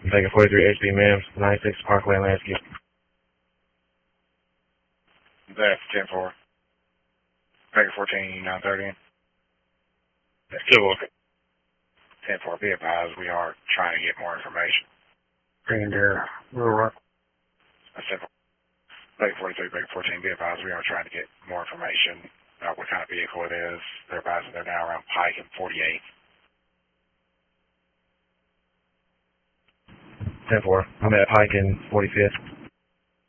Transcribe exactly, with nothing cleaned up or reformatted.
Taking forty-three H B Mims, ninety-six Parkway Landscape. That's ten four. Taking fourteen nine thirty. That's two four. ten four, be advised, we are trying to get more information. Green Deer, Little Rock. That's ten four. Taking forty-three, Baker fourteen, be advised, we are trying to get more information about what kind of vehicle it is. They're advising they're now around Pike and forty-eight. ten four. I'm at Pike and forty-fifth.